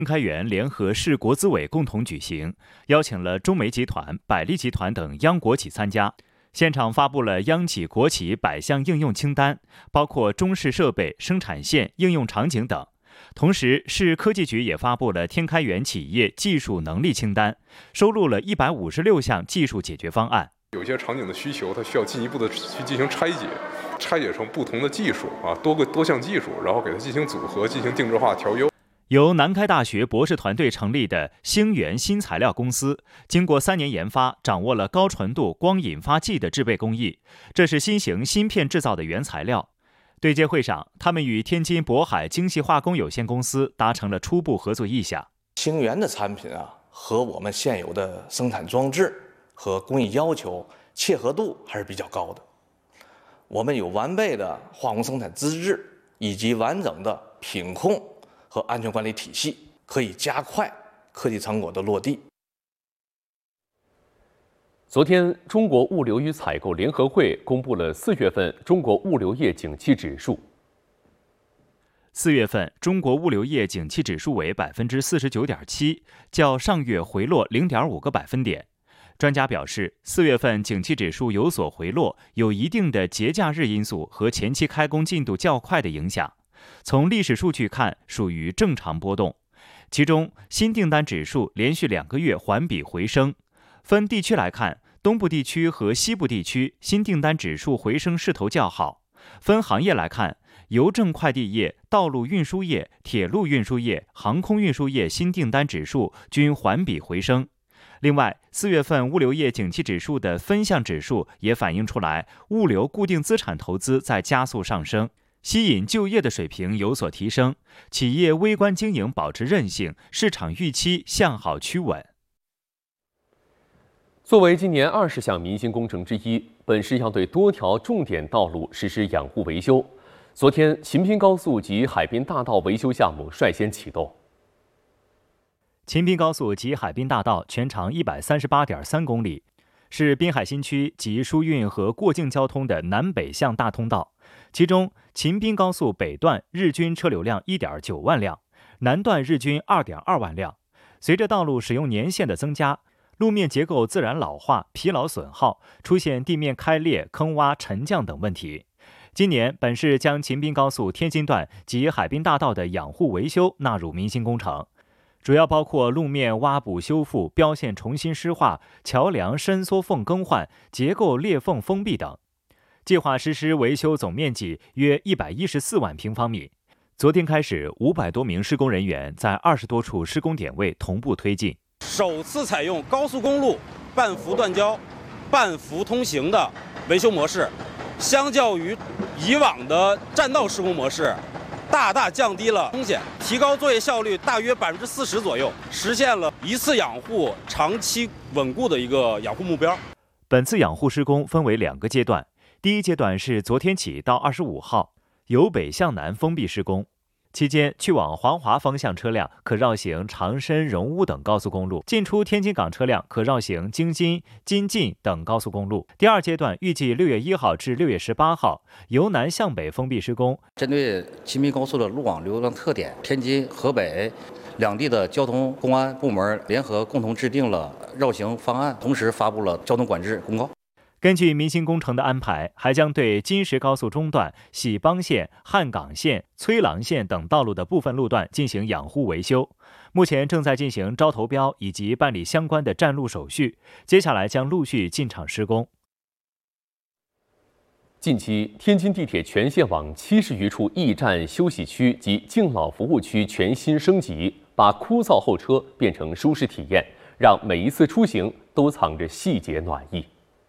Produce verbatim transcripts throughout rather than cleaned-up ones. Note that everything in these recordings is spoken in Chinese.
天开园联合市国资委共同举行，邀请了中煤集团、百利集团等央国企参加。现场发布了央企国企百项应用清单，包括中式设备、生产线、应用场景等。同时，市科技局也发布了天开园企业技术能力清单，收录了一百五十六项技术解决方案。 有些场景的需求，它需要进一步的去进行拆解，拆解成不同的技术啊，多个多项技术，然后给它进行组合，进行定制化调优。 由南开大学博士团队成立的星源新材料公司，经过三年研发，掌握了高纯度光引发剂的制备工艺，这是新型芯片制造的原材料。对接会上，他们与天津渤海精细化工有限公司达成了初步合作意向。 星源的产品啊，和我们现有的生产装置和工艺要求切合度还是比较高的。我们有完备的化工生产资质以及完整的品控和安全管理体系，可以加快科技成果的落地。 昨天，中国物流与采购联合会公布了四月份中国物流业景气指数。 四月份，中国物流业景气指数为百分之四十九点七，较上月回落零点五个百分点。专家表示，四月份景气指数有所回落，有一定的节假日因素和前期开工进度较快的影响。从历史数据看，属于正常波动。其中，新订单指数连续两个月环比回升。分地区来看，东部地区和西部地区新订单指数回升势头较好。分行业来看，邮政快递业、道路运输业、铁路运输业、航空运输业新订单指数均环比回升。另外，四月份物流业景气指数的分项指数也反映出来，物流固定资产投资在加速上升，吸引就业的水平有所提升，企业微观经营保持韧性，市场预期向好趋稳。 作为今年二十项民心工程之一，本市要对多条重点道路实施养护维修。昨天，秦滨高速及海滨大道维修项目率先启动。 秦滨高速及海滨大道全长一百三十八点三公里，是滨海新区及输运和过境交通的南北向大通道。其中，秦滨高速北段日均车流量一点九万辆，南段日均二点二万辆。随着道路使用年限的增加，路面结构自然老化、疲劳损耗，出现地面开裂、坑洼、沉降等问题。今年，本市将秦滨高速天津段及海滨大道的养护维修纳入民心工程，主要包括路面挖补修复、标线重新施化、桥梁伸缩缝更换、结构裂缝封闭等。计划实施维修总面积约一百一十四万平方米。昨天开始，五百多名施工人员在二十多处施工点位同步推进。 首次采用高速公路半幅断交、半幅通行的维修模式，相较于以往的占道施工模式，大大降低了风险，提高作业效率大约百分之四十左右，实现了一次养护长期稳固的一个养护目标。 本次养护施工分为两个阶段，第一阶段是昨天起到二十五号，由北向南封闭施工。期间，去往黄骅方向车辆可绕行长深、荣乌等高速公路；进出天津港车辆可绕行京津、津晋等高速公路。第二阶段预计六月一号至六月十八号，由南向北封闭施工。 针对秦滨高速的路网流量特点，天津、河北两地的交通公安部门联合共同制定了绕行方案，同时发布了交通管制公告。 根据民心工程的安排，还将对金石高速中段、喜邦线、汉港线、崔郎线等道路的部分路段进行养护维修。目前正在进行招投标以及办理相关的占路手续，接下来将陆续进场施工。 近期，天津地铁全线网七十余处驿站、休息区及敬老服务区全新升级，把枯燥候车变成舒适体验，让每一次出行都藏着细节暖意。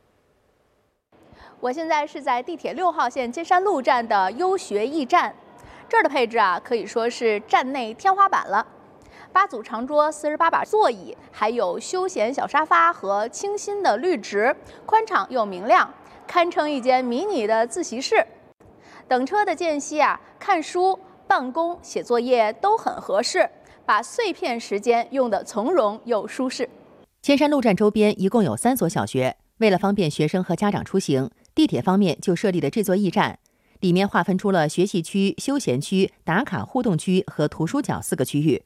我现在是在地铁六号线金山路站的优学驿站，这儿的配置啊可以说是站内天花板了。八组长桌、四十八把座椅，还有休闲小沙发和清新的绿植，宽敞又明亮，堪称一间迷你的自习室。等车的间隙啊，看书、办公、写作业都很合适，把碎片时间用得从容又舒适。 金山路站周边一共有三所小学，为了方便学生和家长出行，地铁方面就设立了这座驿站，里面划分出了学习区、休闲区、打卡互动区和图书角四个区域。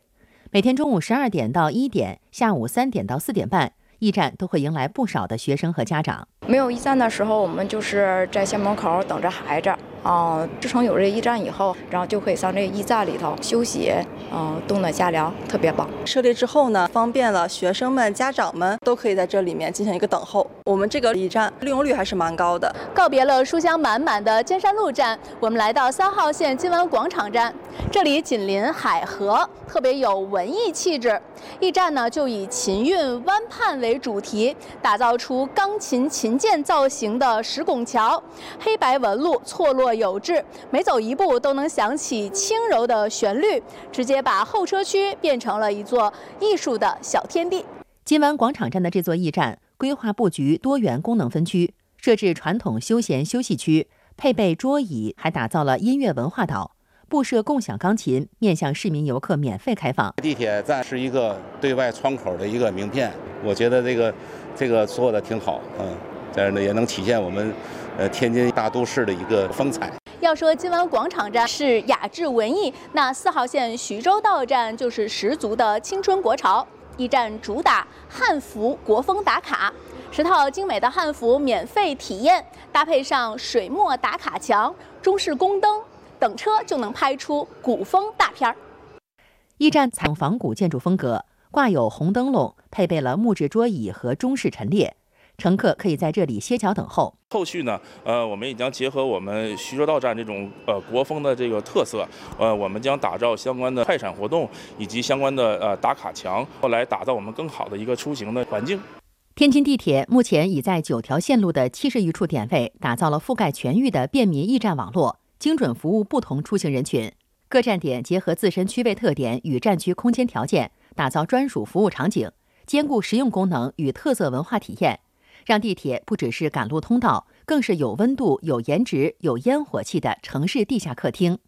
每天中午十二点到一点，下午三点到四点半，驿站都会迎来不少的学生和家长。 没有驿站的时候，我们就是在校门口等着孩子。啊，自从有这驿站以后，然后就可以上这个驿站里头休息，嗯，冬暖夏凉，特别棒。 设立之后呢，方便了学生们、家长们都可以在这里面进行一个等候。我们这个驿站利用率还是蛮高的。 告别了书香满满的尖山路站，我们来到三号线金湾广场站，这里紧邻海河，特别有文艺气质。驿站呢就以秦韵湾畔为主题，打造出钢琴琴键造型的石拱桥，黑白纹路错落有致，每走一步都能响起轻柔的旋律，直接把候车区变成了一座艺术的小天地。 金湾广场站的这座驿站规划布局多元功能分区，设置传统休闲休息区，配备桌椅，还打造了音乐文化岛。布设共享钢琴，面向市民游客免费开放。 地铁站是一个对外窗口的一个名片，我觉得这个这个做的挺好，嗯，这样呢也能体现我们呃天津大都市的一个风采。 要说金湾广场站是雅致文艺，那四号线徐州道站就是十足的青春国潮。驿站主打汉服国风打卡，十套精美的汉服免费体验，搭配上水墨打卡墙、中式宫灯。等车就能拍出古风大片儿。 驿站采用仿古建筑风格，挂有红灯笼，配备了木质桌椅和中式陈列，乘客可以在这里歇脚等候。 后续呢，呃，我们也将结合我们徐州道站这种呃国风的这个特色，呃，我们将打造相关的快闪活动以及相关的呃打卡墙，后来打造我们更好的一个出行的环境。 天津地铁目前已在九条线路的七十余处点位打造了覆盖全域的便民驿站网络。精准服务不同出行人群，各站点结合自身区位特点与站区空间条件，打造专属服务场景，兼顾实用功能与特色文化体验，让地铁不只是赶路通道，更是有温度、有颜值、有烟火气的城市地下客厅。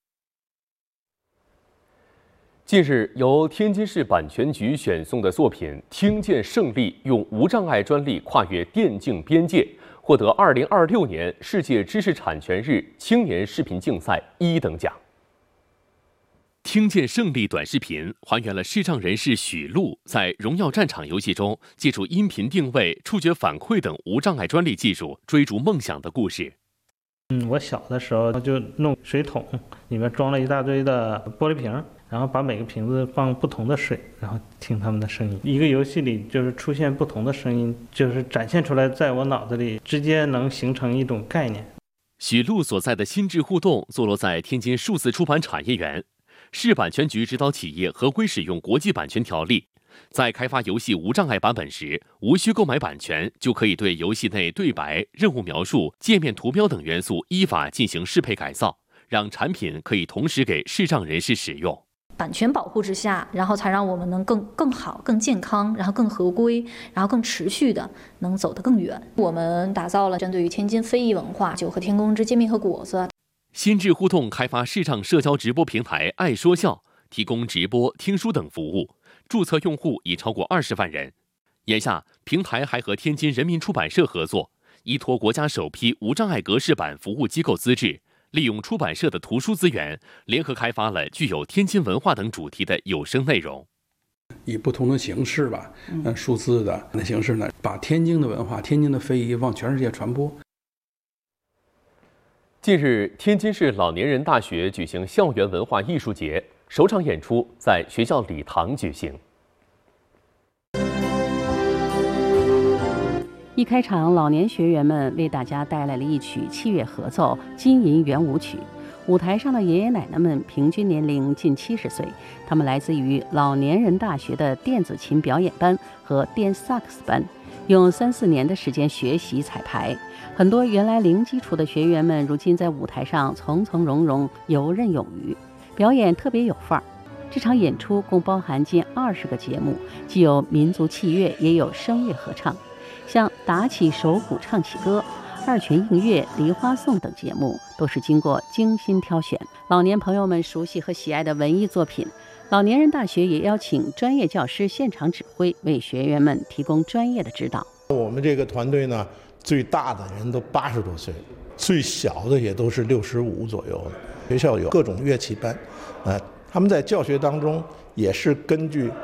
近日，由天津市版权局选送的作品《听见胜利》用无障碍专利跨越电竞边界，获得二零二六年世界知识产权日青年视频竞赛一等奖。听见胜利短视频还原了视障人士许璐在《荣耀战场》游戏中借助音频定位、触觉反馈等无障碍专利技术追逐梦想的故事。 嗯，我小的时候就弄水桶，里面装了一大堆的玻璃瓶，然后把每个瓶子放不同的水，然后听他们的声音。一个游戏里就是出现不同的声音，就是展现出来，在我脑子里直接能形成一种概念。 许璐所在的心智互动坐落在天津数字出版产业园，市版权局指导企业合规使用国际版权条例。在开发游戏无障碍版本时，无需购买版权，就可以对游戏内对白、任务描述、界面图标等元素依法进行适配改造，让产品可以同时给视障人士使用。 版权保护之下，然后才让我们能更更好、更健康，然后更合规，然后更持续的能走得更远。我们打造了针对于天津非遗文化酒和天宫之煎饼和果子。 心智互动开发视障社交直播平台爱说笑，提供直播、听书等服务。注册用户已超过二十万人。眼下，平台还和天津人民出版社合作，依托国家首批无障碍格式版服务机构资质，利用出版社的图书资源，联合开发了具有天津文化等主题的有声内容。 以不同的形式吧，嗯，数字的那形式呢，把天津的文化、天津的非遗往全世界传播。 近日，天津市老年人大学举行校园文化艺术节。首场演出在学校礼堂举行。 一开场，老年学员们为大家带来了一曲器乐合奏《金银圆舞曲》。舞台上的爷爷奶奶们平均年龄近七十岁，他们来自于老年人大学的电子琴表演班和电萨克斯班，用三四年的时间学习彩排。很多原来零基础的学员们，如今在舞台上从从容容、游刃有余。表演特别有范儿。这场演出共包含近二十个节目，既有民族器乐，也有声乐合唱，像打起手鼓唱起歌、二泉映月、梨花颂等节目都是经过精心挑选。老年朋友们熟悉和喜爱的文艺作品，老年人大学也邀请专业教师现场指挥，为学员们提供专业的指导。 我们这个团队呢，最大的人都八十多岁，最小的也都是六十五左右的。学校有各种乐器班，呃， 他们在教学当中也是根据